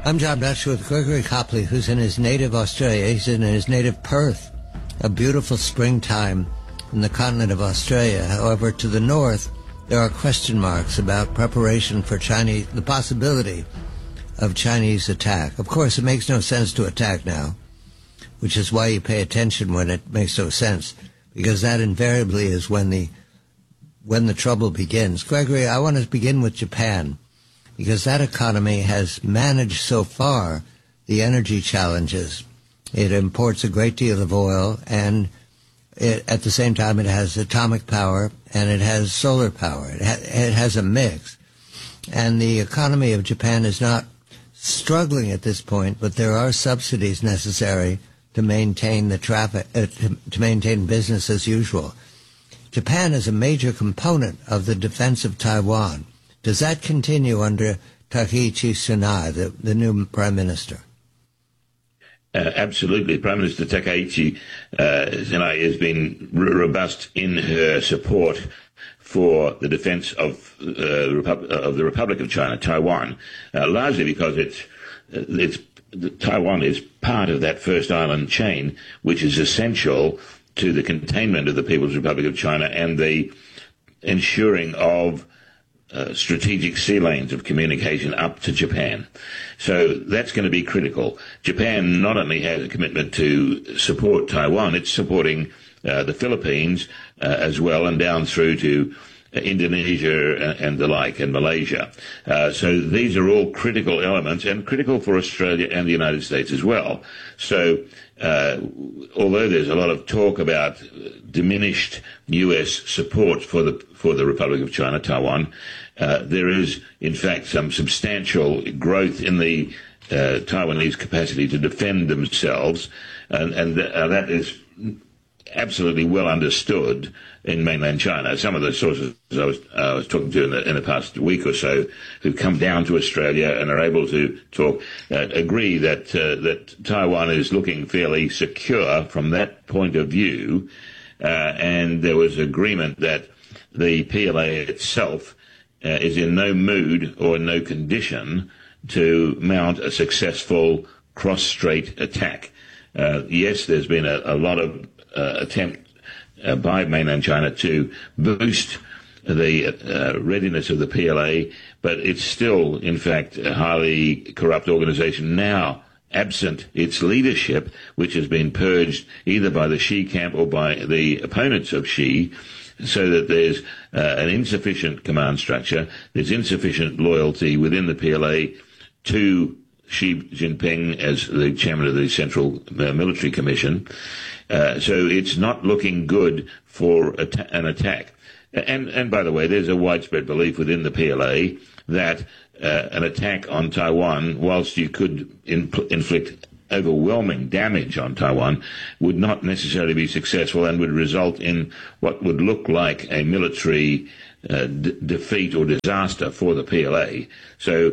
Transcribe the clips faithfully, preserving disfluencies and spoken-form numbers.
I'm John Dutch with Gregory Copley, who's in his native Australia. He's in his native Perth, a beautiful springtime in the continent of Australia. However, to the north, there are question marks about preparation for Chinese, the possibility of Chinese attack. Of course, it makes no sense to attack now, which is why you pay attention when it makes no sense, because that invariably is when the when the trouble begins. Gregory, I want to begin with Japan, because that economy has managed so far the energy challenges. It imports a great deal of oil, and it, at the same time it has atomic power and it has solar power. It, ha- it has a mix. And the economy of Japan is not struggling at this point, but there are subsidies necessary to maintain the traffic, uh, to, to maintain business as usual. Japan is a major component of the defense of Taiwan. Does that continue under Takaichi Tsunai, the, the new prime minister? Uh, absolutely. Prime Minister Takaichi uh, Tsunai has been r- robust in her support for the defense of, uh, Repub- of the Republic of China, Taiwan, uh, largely because it's, it's, Taiwan is part of that first island chain, which is essential to the containment of the People's Republic of China and the ensuring of Uh, strategic sea lanes of communication up to Japan. So that's going to be critical. Japan not only has a commitment to support Taiwan, it's supporting uh, the Philippines uh, as well, and down through to uh, Indonesia and, and the like, and Malaysia. Uh, so these are all critical elements, and critical for Australia and the United States as well. So uh, although there's a lot of talk about diminished U S support for the for the Republic of China, Taiwan, uh, there is in fact some substantial growth in the uh, Taiwanese capacity to defend themselves, and, and th- uh, that is absolutely well understood in mainland China. Some of the sources I was, uh, I was talking to in the, in the past week or so, who've come down to Australia and are able to talk, uh, agree that uh, that Taiwan is looking fairly secure from that point of view, uh, and there was agreement that the P L A itself uh, is in no mood or no condition to mount a successful cross-strait attack. Uh, yes, there's been a, a lot of uh, attempt uh, by mainland China to boost the uh, readiness of the P L A, but it's still, in fact, a highly corrupt organization now, absent its leadership, which has been purged either by the Xi camp or by the opponents of Xi, so that there's uh, an insufficient command structure, there's insufficient loyalty within the P L A to Xi Jinping as the chairman of the Central uh, Military Commission. Uh, so it's not looking good for at- an attack. And, and by the way, there's a widespread belief within the P L A that uh, an attack on Taiwan, whilst you could infl- inflict overwhelming damage on Taiwan, would not necessarily be successful and would result in what would look like a military uh, d- defeat or disaster for the P L A. So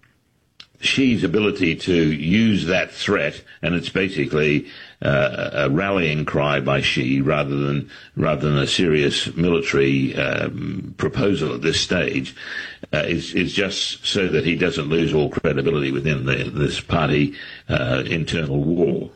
Xi's ability to use that threat, and it's basically uh, a rallying cry by Xi rather than rather than a serious military um, proposal at this stage, uh, is, is just so that he doesn't lose all credibility within the, this party uh, internal war.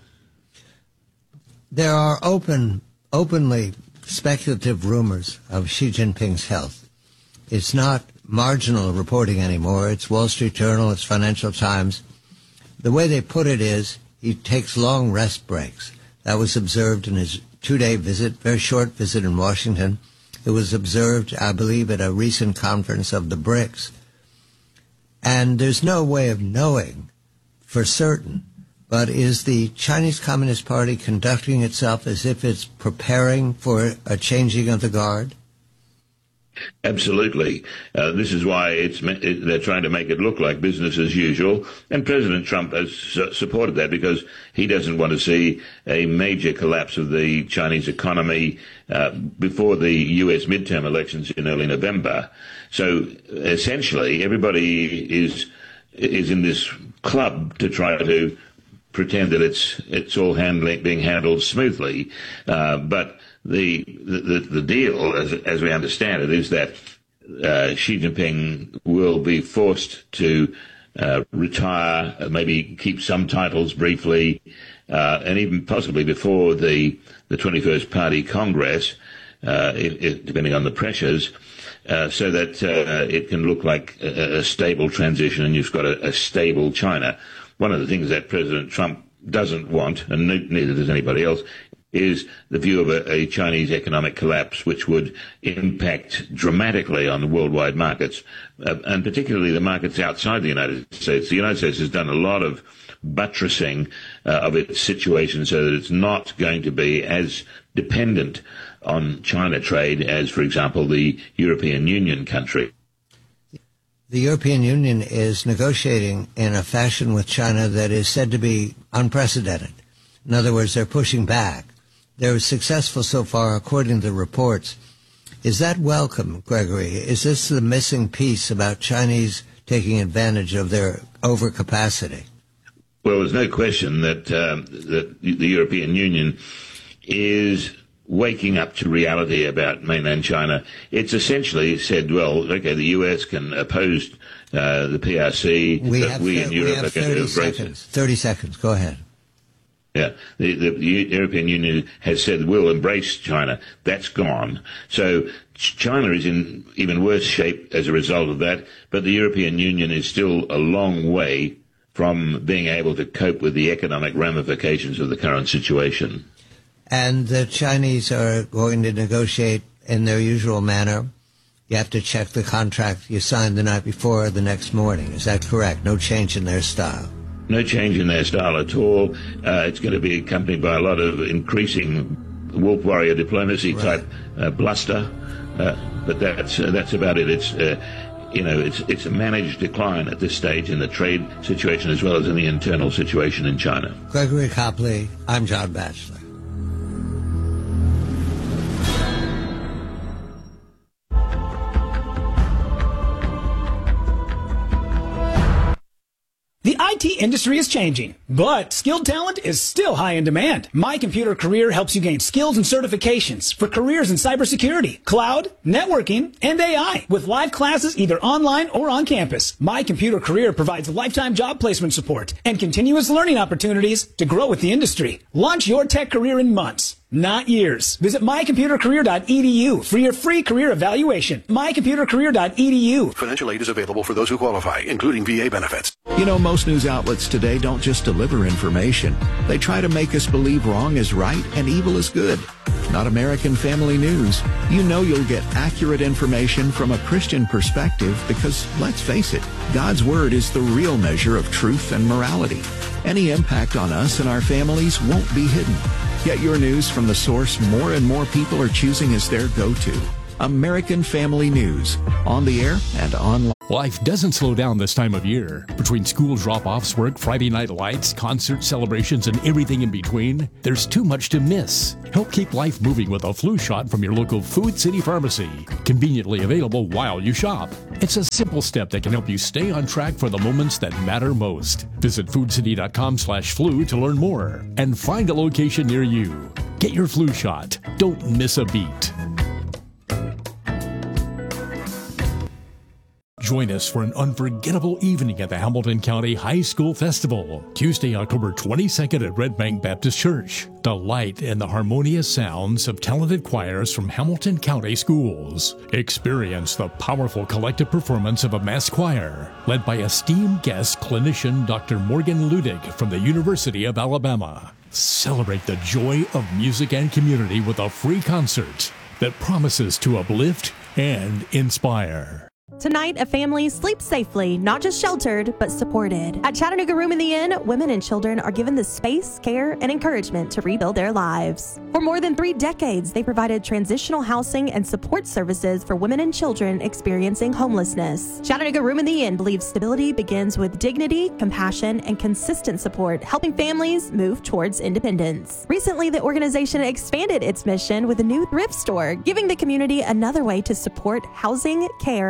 There are open, openly speculative rumors of Xi Jinping's health. It's not marginal reporting anymore. It's Wall Street Journal, it's Financial Times. The way they put it is he takes long rest breaks. That was observed in his two-day visit, very short visit in Washington. It was observed, I believe, at a recent conference of the BRICS. And there's no way of knowing for certain, but is the Chinese Communist Party conducting itself as if it's preparing for a changing of the guard? Absolutely. Uh, this is why it's it, they're trying to make it look like business as usual. And President Trump has su- supported that because he doesn't want to see a major collapse of the Chinese economy uh, before the U S midterm elections in early November. So essentially, everybody is is in this club to try to pretend that it's it's all handling being handled smoothly, uh, but the, the the deal, as as we understand it, is that uh, Xi Jinping will be forced to uh, retire, uh, maybe keep some titles briefly, uh, and even possibly before the, the twenty-first Party Congress, uh, if, if, depending on the pressures, uh, so that uh, it can look like a, a stable transition and you've got a, a stable China. One of the things that President Trump doesn't want, and neither does anybody else, is the view of a, a Chinese economic collapse, which would impact dramatically on the worldwide markets, uh, and particularly the markets outside the United States. The United States has done a lot of buttressing uh, of its situation so that it's not going to be as dependent on China trade as, for example, the European Union country. The European Union is negotiating in a fashion with China that is said to be unprecedented. In other words, they're pushing back. They're successful so far, according to reports. Is that welcome, Gregory? Is this the missing piece about Chinese taking advantage of their overcapacity? Well, there's no question that, um, that the European Union is waking up to reality about mainland China. It's essentially said, well, okay, the U S can oppose uh, the P R C, we but have, we in we Europe have are going to embrace seconds. it. thirty seconds. Go ahead. Yeah, the, the European Union has said we'll embrace China. That's gone. So China is in even worse shape as a result of that, but the European Union is still a long way from being able to cope with the economic ramifications of the current situation. And the Chinese are going to negotiate in their usual manner. You have to check the contract you signed the night before or the next morning. Is that correct? No change in their style? No change in their style at all. Uh, it's going to be accompanied by a lot of increasing wolf warrior diplomacy type right. uh, bluster, uh, but that's uh, that's about it. It's uh, you know it's it's a managed decline at this stage in the trade situation as well as in the internal situation in China. Gregory Copley, I'm John Batchelor. The I T industry is changing, but skilled talent is still high in demand. My Computer Career helps you gain skills and certifications for careers in cybersecurity, cloud, networking, and A I with live classes either online or on campus. My Computer Career provides lifetime job placement support and continuous learning opportunities to grow with the industry. Launch your tech career in months, not years. Visit my computer career dot e d u for your free career evaluation. my computer career dot e d u. Financial aid is available for those who qualify, including V A benefits. You know, most news outlets today don't just deliver information. They try to make us believe wrong is right and evil is good. Not American Family News. You know you'll get accurate information from a Christian perspective because, let's face it, God's Word is the real measure of truth and morality. Any impact on us and our families won't be hidden. Get your news from the source more and more people are choosing as their go-to. American Family News, on the air and online. Life doesn't slow down this time of year. Between school drop-offs, work, Friday night lights, concert celebrations, and everything in between, there's too much to miss. Help keep life moving with a flu shot from your local Food City Pharmacy. Conveniently available while you shop. It's a simple step that can help you stay on track for the moments that matter most. Visit food city dot com slash flu to learn more and find a location near you. Get your flu shot. Don't miss a beat. Join us for an unforgettable evening at the Hamilton County High School Festival, Tuesday, October twenty-second at Red Bank Baptist Church. Delight in the harmonious sounds of talented choirs from Hamilton County schools. Experience the powerful collective performance of a mass choir, led by esteemed guest clinician Doctor Morgan Ludig from the University of Alabama. Celebrate the joy of music and community with a free concert that promises to uplift and inspire. Tonight, a family sleeps safely, not just sheltered, but supported. At Chattanooga Room in the Inn, women and children are given the space, care, and encouragement to rebuild their lives. For more than three decades, they provided transitional housing and support services for women and children experiencing homelessness. Chattanooga Room in the Inn believes stability begins with dignity, compassion, and consistent support, helping families move towards independence. Recently, the organization expanded its mission with a new thrift store, giving the community another way to support housing, care, and long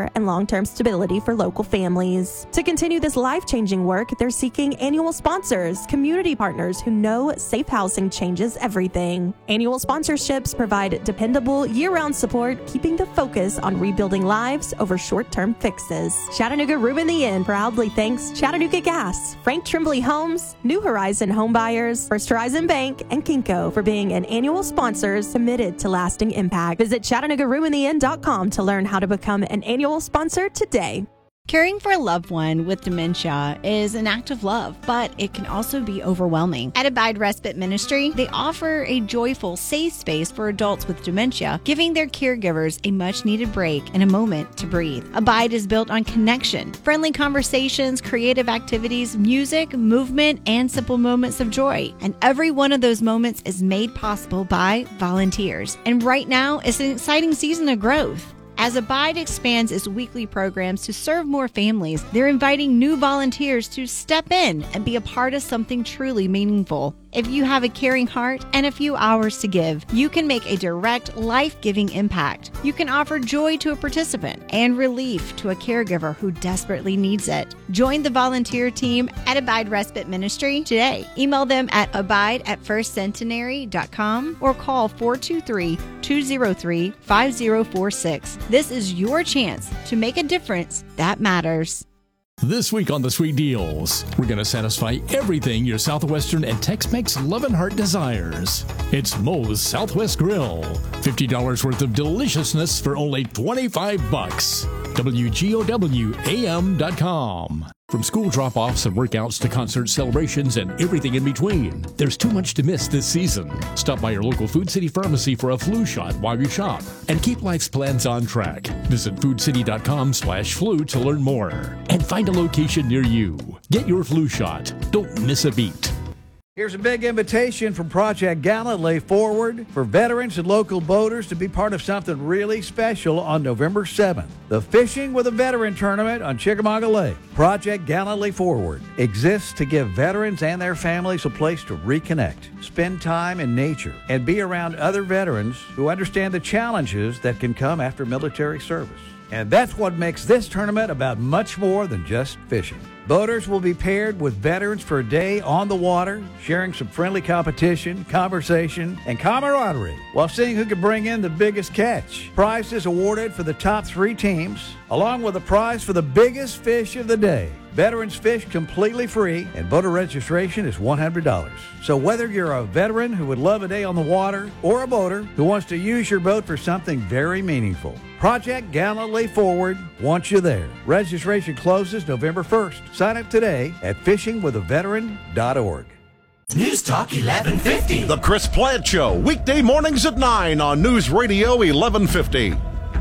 long-term stability for local families. To continue this life-changing work, they're seeking annual sponsors, community partners who know safe housing changes everything. Annual sponsorships provide dependable, year-round support, keeping the focus on rebuilding lives over short-term fixes. Chattanooga Room in the Inn proudly thanks Chattanooga Gas, Frank Tremblay Homes, New Horizon Home Buyers, First Horizon Bank, and Kinko for being an annual sponsors committed to lasting impact. Visit Chattanooga Room in the Inn dot com to learn how to become an annual sponsor today. Caring for a loved one with dementia is an act of love, but it can also be overwhelming. At Abide Respite Ministry, they offer a joyful, safe space for adults with dementia, giving their caregivers a much-needed break and a moment to breathe. Abide is built on connection, friendly conversations, creative activities, music, movement, and simple moments of joy. And every one of those moments is made possible by volunteers. And right now, it's an exciting season of growth. As Abide expands its weekly programs to serve more families, they're inviting new volunteers to step in and be a part of something truly meaningful. If you have a caring heart and a few hours to give, you can make a direct, life-giving impact. You can offer joy to a participant and relief to a caregiver who desperately needs it. Join the volunteer team at Abide Respite Ministry today. Email them at abide at first centenary dot com or call four two three, two zero three, five zero four six. This is your chance to make a difference that matters. This week on The Sweet Deals, we're going to satisfy everything your Southwestern and Tex-Mex love and heart desires. It's Moe's Southwest Grill. fifty dollars worth of deliciousness for only twenty-five bucks. W G O W A M dot com. From school drop-offs and workouts to concert celebrations and everything in between, there's too much to miss this season. Stop by your local Food City pharmacy for a flu shot while you shop and keep life's plans on track. Visit food city dot com slash flu to learn more and find a location near you. Get your flu shot. Don't miss a beat. Here's a big invitation from Project Gallantly Forward for veterans and local boaters to be part of something really special on November seventh. The Fishing with a Veteran Tournament on Chickamauga Lake. Project Gallantly Forward exists to give veterans and their families a place to reconnect, spend time in nature, and be around other veterans who understand the challenges that can come after military service. And that's what makes this tournament about much more than just fishing. Boaters will be paired with veterans for a day on the water, sharing some friendly competition, conversation, and camaraderie while seeing who can bring in the biggest catch. Prizes awarded for the top three teams, along with a prize for the biggest fish of the day. Veterans fish completely free, and boater registration is one hundred dollars. So whether you're a veteran who would love a day on the water or a boater who wants to use your boat for something very meaningful, Project Gallantly Forward wants you there. Registration closes November first. Sign up today at fishing with a veteran dot org. News Talk eleven fifty. The Chris Plant Show, weekday mornings at nine on News Radio eleven fifty.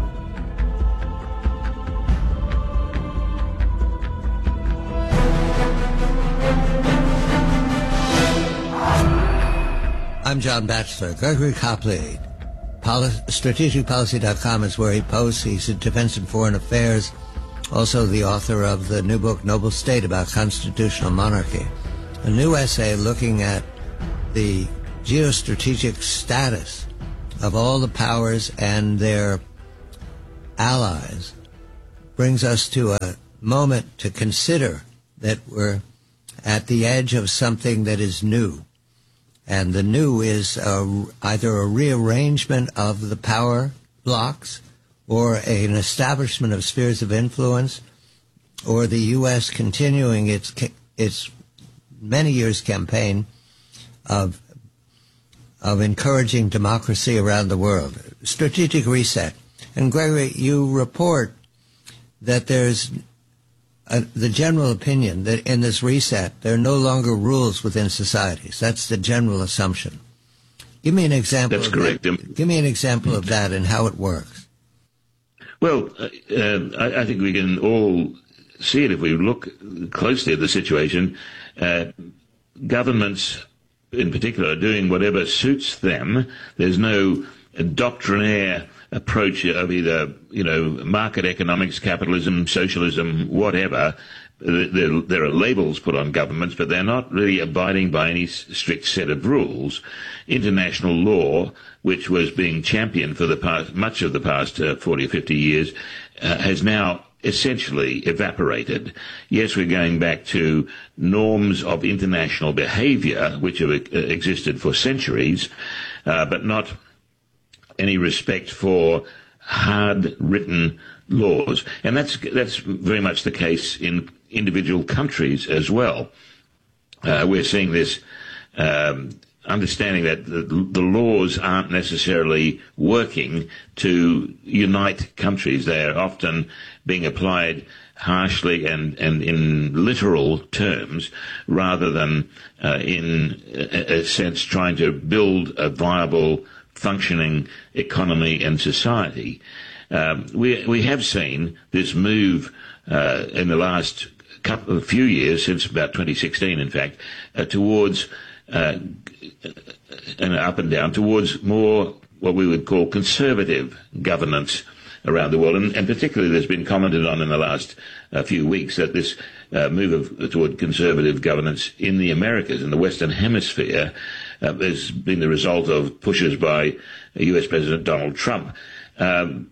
I'm John Batchelor. Gregory Copley, Poli- strategic policy dot com is where he posts. He's in Defense and Foreign Affairs, also the author of the new book, Noble State, about constitutional monarchy. A new essay looking at the geostrategic status of all the powers and their allies brings us to a moment to consider that we're at the edge of something that is new. And the new is a, either a rearrangement of the power blocks or a, an establishment of spheres of influence, or the U S continuing its its many years campaign of of encouraging democracy around the world. Strategic reset. And Gregory, you report that there's Uh, the general opinion that in this reset, there are no longer rules within societies. That's the general assumption. Give me an example. That's of correct. That. Give me an example of that and how it works. Well, uh, uh, I, I think we can all see it if we look closely at the situation. Uh, governments, in particular, are doing whatever suits them. There's no doctrinaire approach of either, you know, market economics, capitalism, socialism, whatever. There, there are labels put on governments, but they're not really abiding by any strict set of rules. International law, which was being championed for the past, much of the past uh, forty or fifty years, uh, has now essentially evaporated. Yes, we're going back to norms of international behavior, which have existed for centuries, uh, but not any respect for hard-written laws. And that's that's very much the case in individual countries as well. Uh, we're seeing this um, understanding that the, the laws aren't necessarily working to unite countries. They are often being applied harshly and, and in literal terms rather than uh, in a, a sense trying to build a viable, functioning economy and society. Um, we we have seen this move uh, in the last couple of few years, since about twenty sixteen, in fact, uh, towards uh, and up and down towards more what we would call conservative governance around the world, and, and particularly there's been commented on in the last uh, few weeks that this uh, move of, toward conservative governance in the Americas, in the Western Hemisphere, uh, has been the result of pushes by U S President Donald Trump. Um,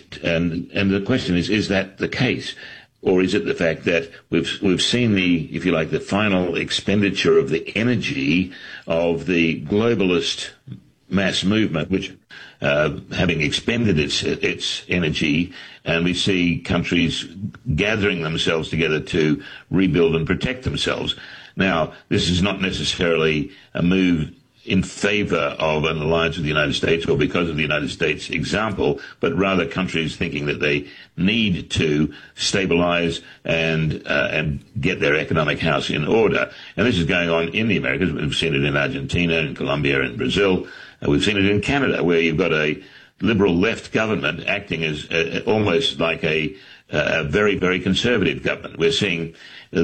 and and the question is, is that the case? Or is it the fact that we've we've seen the, if you like, the final expenditure of the energy of the globalist mass movement, which uh, having expended its its energy, and we see countries gathering themselves together to rebuild and protect themselves. Now, this is not necessarily a move in favor of an alliance with the United States or because of the United States example, but rather countries thinking that they need to stabilize and uh, and get their economic house in order. And this is going on in the Americas. We've seen it in Argentina, in Colombia, in Brazil. Uh, we've seen it in Canada, where you've got a liberal left government acting as uh, almost like a, a very, very conservative government. We're seeing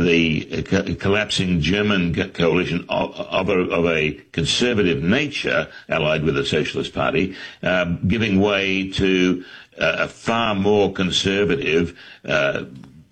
the co- collapsing German co- coalition of, of, a, of a conservative nature, allied with the Socialist Party, um, giving way to uh, a far more conservative uh,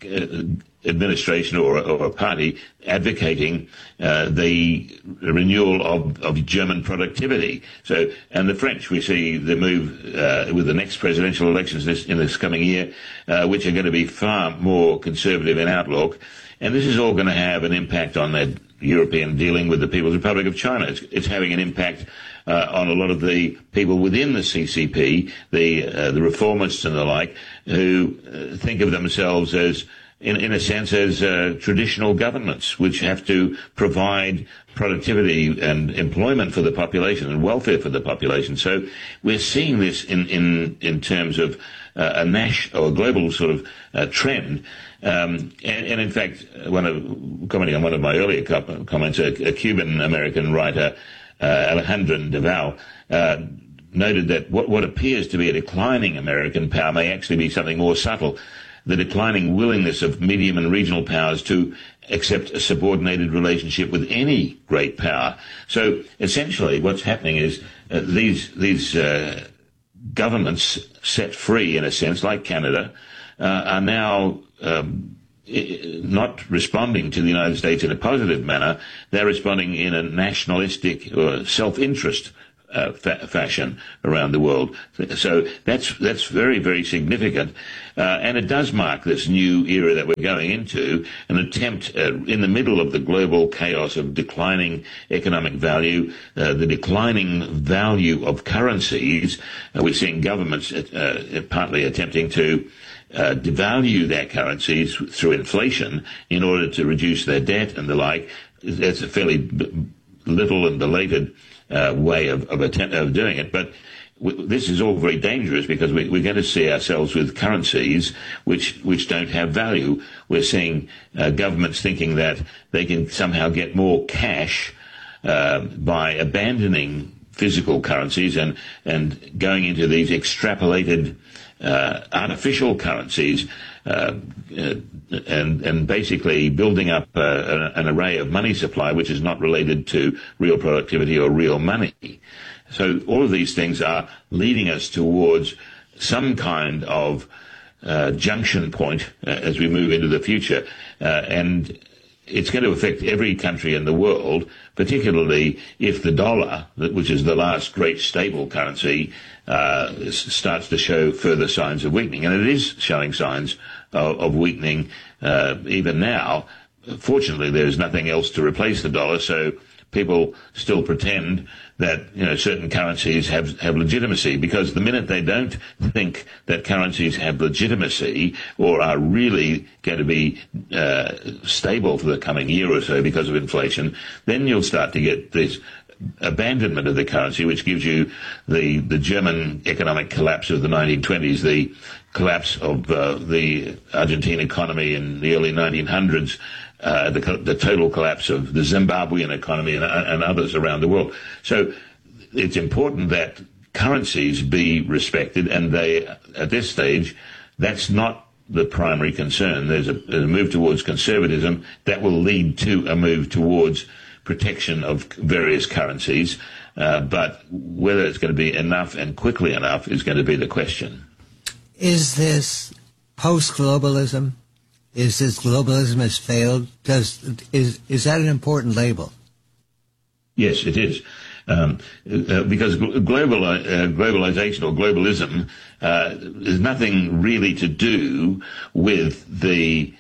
administration or, or a party advocating uh, the renewal of, of German productivity. So, and the French, we see the move uh, with the next presidential elections this, in this coming year, uh, which are going to be far more conservative in outlook. And this is all going to have an impact on that European dealing with the People's Republic of China. It's, it's having an impact uh, on a lot of the people within the C C P, the uh, the reformists and the like, who uh, think of themselves as, in, in a sense, as uh, traditional governments, which have to provide productivity and employment for the population and welfare for the population. So we're seeing this in, in, in terms of uh, a national or a global sort of uh, trend. Um, and, and in fact, one of, commenting on one of my earlier comments, a, a Cuban-American writer, uh, Alejandro Deval, uh, noted that what, what appears to be a declining American power may actually be something more subtle. The declining willingness of medium and regional powers to accept a subordinated relationship with any great power. So essentially what's happening is uh, these, these uh, governments set free, in a sense, like Canada, uh, are now um, not responding to the United States in a positive manner. They're responding in a nationalistic or self-interest Uh, fa- fashion around the world. So that's that's very, very significant. Uh, and it does mark this new era that we're going into, an attempt uh, in the middle of the global chaos of declining economic value, uh, the declining value of currencies. Uh, we're seeing governments uh, partly attempting to uh, devalue their currencies through inflation in order to reduce their debt and the like. That's a fairly b- little and belated Uh, way of of, attempt, of doing it, but w- this is all very dangerous because we, we're going to see ourselves with currencies which which don't have value. We're seeing uh, governments thinking that they can somehow get more cash uh, by abandoning physical currencies and and going into these extrapolated uh, artificial currencies. Uh, uh, and and basically building up uh, an, an array of money supply which is not related to real productivity or real money. So all of these things are leading us towards some kind of uh, junction point uh, as we move into the future. Uh, and it's going to affect every country in the world, particularly if the dollar, which is the last great stable currency, uh, starts to show further signs of weakening. And it is showing signs of, of weakening uh, even now. Fortunately, there's nothing else to replace the dollar, so people still pretend that, you know, certain currencies have, have legitimacy, because the minute they don't think that currencies have legitimacy or are really going to be uh, stable for the coming year or so because of inflation, then you'll start to get this abandonment of the currency, which gives you the, the German economic collapse of the nineteen twenties, the collapse of uh, the Argentine economy in the early nineteen hundreds, Uh, the, the total collapse of the Zimbabwean economy and, and others around the world. So it's important that currencies be respected, and they, at this stage, that's not the primary concern. There's a, a move towards conservatism that will lead to a move towards protection of various currencies, uh, but whether it's going to be enough and quickly enough is going to be the question. Is this post-globalism? Is this globalism has failed? Does is is that an important label? Yes, it is, um, uh, because global uh, globalization or globalism uh, is nothing really to do with the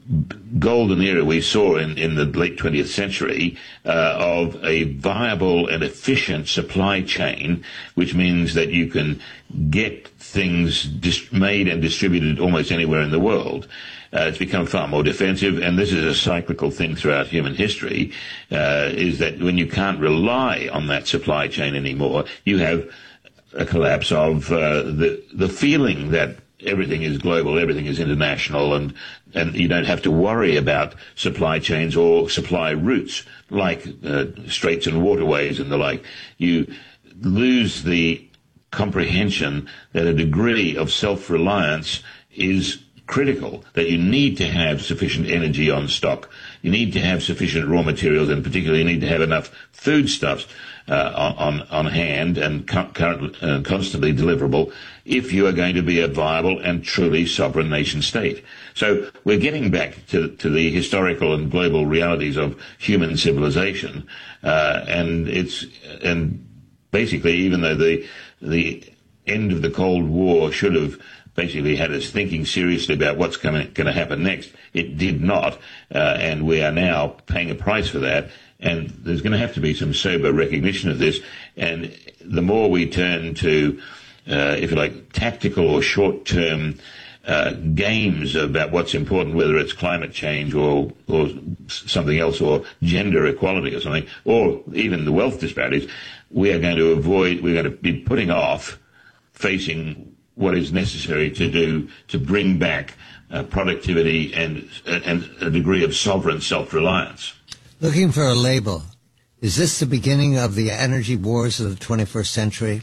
golden era we saw in, in the late twentieth century uh, of a viable and efficient supply chain, which means that you can get things dis- made and distributed almost anywhere in the world. Uh, it's become far more defensive, and this is a cyclical thing throughout human history, uh, is that when you can't rely on that supply chain anymore, you have a collapse of uh, the the feeling that everything is global, everything is international, and, and you don't have to worry about supply chains or supply routes like uh, straits and waterways and the like. You lose the comprehension that a degree of self-reliance is critical, that you need to have sufficient energy on stock. You need to have sufficient raw materials, and particularly you need to have enough foodstuffs uh, on, on hand and currently, uh, constantly deliverable if you are going to be a viable and truly sovereign nation state. So we're getting back to, to the historical and global realities of human civilization, uh, and it's and basically, even though the the end of the Cold War should have basically had us thinking seriously about what's going to happen next, it did not, uh, and we are now paying a price for that, and there's going to have to be some sober recognition of this, and the more we turn to, uh, if you like, tactical or short-term uh, games about what's important, whether it's climate change or, or something else, or gender equality or something, or even the wealth disparities, we are going to avoid, we're going to be putting off facing what is necessary to do to bring back uh, productivity and, and a degree of sovereign self-reliance. Looking for a label, is this the beginning of the energy wars of the twenty-first century?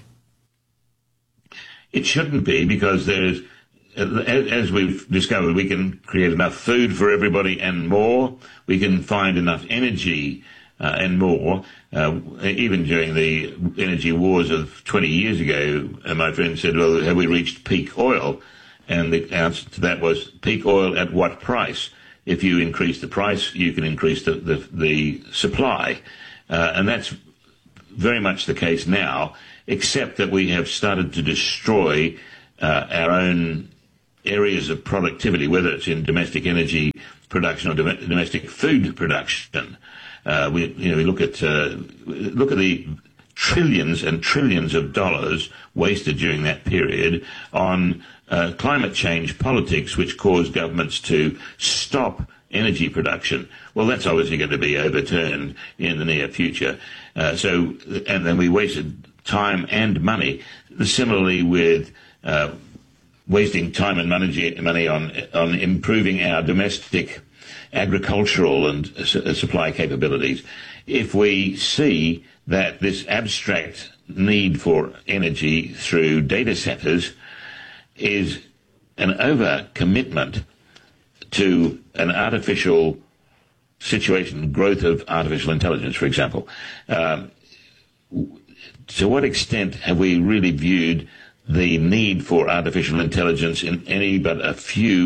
It shouldn't be, because there's, as we've discovered, we can create enough food for everybody and more. We can find enough energy uh, and more. Uh, even during the energy wars of twenty years ago, uh, my friend said, well, have we reached peak oil? And the answer to that was, peak oil at what price? If you increase the price, you can increase the, the, the supply. Uh, and that's very much the case now, except that we have started to destroy uh, our own areas of productivity, whether it's in domestic energy production or dom- domestic food production. Uh, we, you know, we look at uh, look at the trillions and trillions of dollars wasted during that period on uh, climate change politics, which caused governments to stop energy production. Well, that's obviously going to be overturned in the near future. Uh, so, and then we wasted time and money. Similarly, with uh, wasting time and money, money on on improving our domestic agricultural and uh, supply capabilities. If we see that this abstract need for energy through data centers is an overcommitment to an artificial situation, growth of artificial intelligence, for example, um, to what extent have we really viewed the need for artificial intelligence in any but a few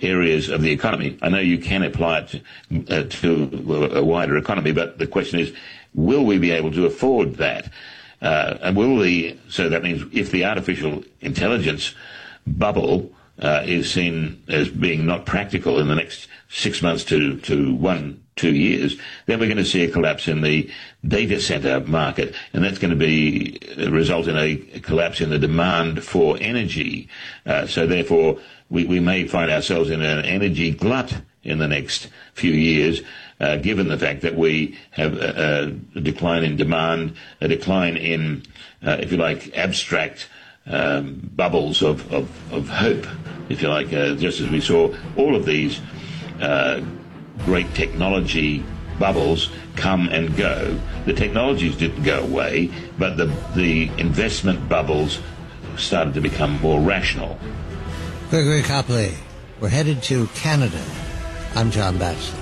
areas of the economy. I know you can apply it to, uh, to a wider economy, but the question is, will we be able to afford that? Uh, and will the, so that means if the artificial intelligence bubble uh, is seen as being not practical in the next six months to, to one, two years, then we're going to see a collapse in the data center market, and that's going to be uh, result in a collapse in the demand for energy. Uh, so therefore, we, we may find ourselves in an energy glut in the next few years, uh, given the fact that we have a, a decline in demand, a decline in, uh, if you like, abstract um, bubbles of, of, of hope, if you like, uh, just as we saw all of these uh, great technology bubbles come and go. The technologies didn't go away, but the, the investment bubbles started to become more rational. Gregory Copley, we're headed to Canada. I'm John Batchelor.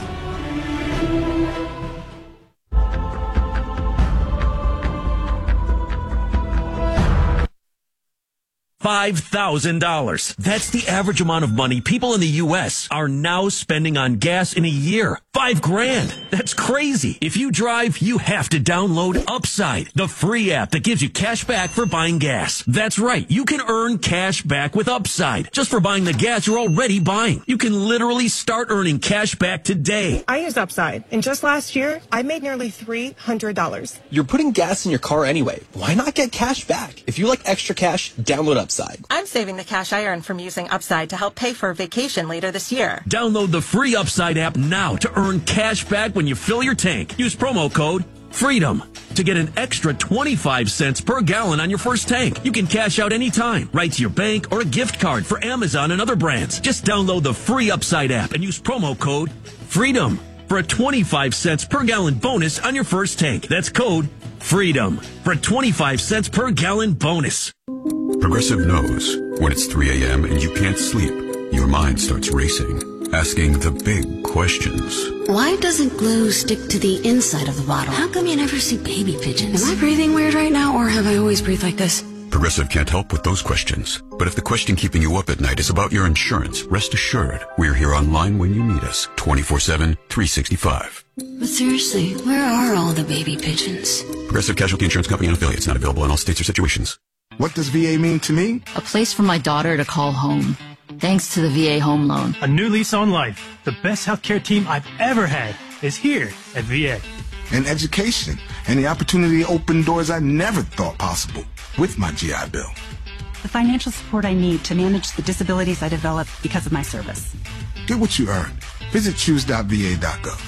five thousand dollars. That's the average amount of money people in the U S are now spending on gas in a year. Five grand. That's crazy. If you drive, you have to download Upside, the free app that gives you cash back for buying gas. That's right. You can earn cash back with Upside just for buying the gas you're already buying. You can literally start earning cash back today. I use Upside, and just last year, I made nearly three hundred dollars. You're putting gas in your car anyway. Why not get cash back? If you like extra cash, download Upside. I'm saving the cash I earn from using Upside to help pay for a vacation later this year. Download the free Upside app now to earn cash back when you fill your tank. Use promo code FREEDOM to get an extra twenty-five cents per gallon on your first tank. You can cash out anytime, right to your bank or a gift card for Amazon and other brands. Just download the free Upside app and use promo code FREEDOM for a twenty-five cents per gallon bonus on your first tank. That's code FREEDOM for a twenty-five cents per gallon bonus. Progressive knows when it's three a.m. and you can't sleep, your mind starts racing, asking the big questions. Why doesn't glue stick to the inside of the bottle? How come you never see baby pigeons? Am I breathing weird right now, or have I always breathed like this? Progressive can't help with those questions. But if the question keeping you up at night is about your insurance, rest assured, we're here online when you need us, twenty-four seven, three sixty-five. But seriously, where are all the baby pigeons? Progressive Casualty Insurance Company and affiliates, not available in all states or situations. What does V A mean to me? A place for my daughter to call home. Thanks to the V A Home Loan. A new lease on life. The best healthcare team I've ever had is here at V A. And education, and the opportunity to open doors I never thought possible with my G I Bill. The financial support I need to manage the disabilities I developed because of my service. Get what you earn. Visit choose dot v a dot gov.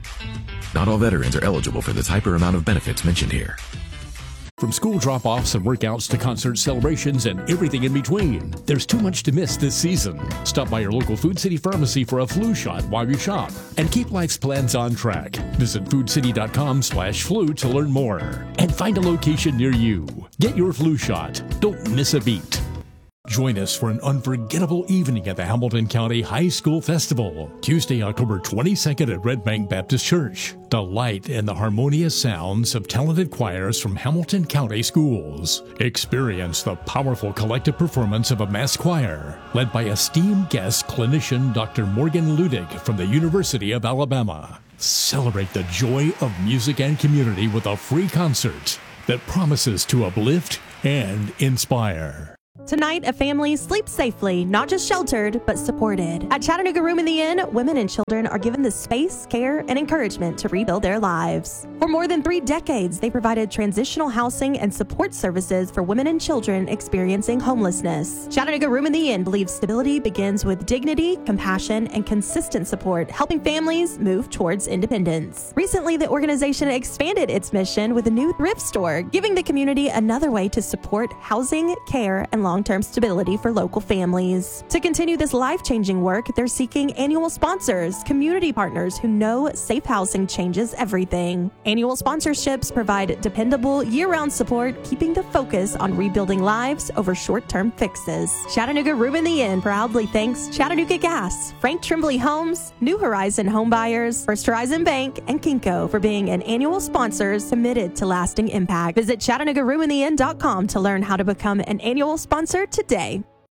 Not all veterans are eligible for the type or amount of benefits mentioned here. From school drop-offs and workouts to concert celebrations and everything in between, there's too much to miss this season. Stop by your local Food City pharmacy for a flu shot while you shop and keep life's plans on track. Visit food city dot com slash flu to learn more and find a location near you. Get your flu shot. Don't miss a beat. Join us for an unforgettable evening at the Hamilton County High School Festival, Tuesday, October twenty-second at Red Bank Baptist Church. Delight in the harmonious sounds of talented choirs from Hamilton County schools. Experience the powerful collective performance of a mass choir, led by esteemed guest clinician Doctor Morgan Ludig from the University of Alabama. Celebrate the joy of music and community with a free concert that promises to uplift and inspire. Tonight, a family sleeps safely, not just sheltered, but supported. At Chattanooga Room in the Inn, women and children are given the space, care, and encouragement to rebuild their lives. For more than three decades, they provided transitional housing and support services for women and children experiencing homelessness. Chattanooga Room in the Inn believes stability begins with dignity, compassion, and consistent support, helping families move towards independence. Recently, the organization expanded its mission with a new thrift store, giving the community another way to support housing, care, and long-term stability for local families. To continue this life-changing work, they're seeking annual sponsors, community partners who know safe housing changes everything. Annual sponsorships provide dependable, year-round support, keeping the focus on rebuilding lives over short-term fixes. Chattanooga Room in the Inn proudly thanks Chattanooga Gas, Frank Tremblay Homes, New Horizon Home Buyers, First Horizon Bank, and Kinko for being an annual sponsors committed to lasting impact. Visit Chattanooga Room in the Inn dot com to learn how to become an annual sponsor today.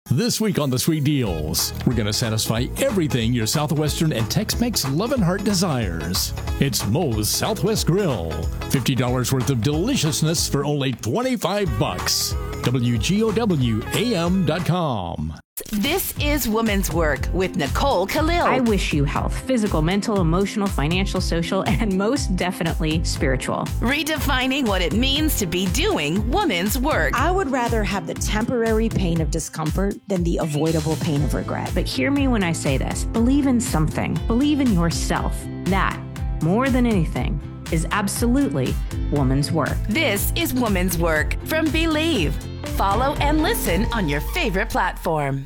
This week on the Sweet Deals, we're going to satisfy everything your Southwestern and Tex-Mex love and heart desires. It's Moe's Southwest Grill. fifty dollars worth of deliciousness for only twenty-five bucks. W G O W A M dot com. This is Woman's Work with Nicole Khalil. I wish you health, physical, mental, emotional, financial, social, and most definitely spiritual. Redefining what it means to be doing woman's work. I would rather have the temporary pain of discomfort than the avoidable pain of regret. But hear me when I say this. Believe in something. Believe in yourself. That, more than anything, is absolutely woman's work. This is Woman's Work from Believe. Follow and listen on your favorite platform.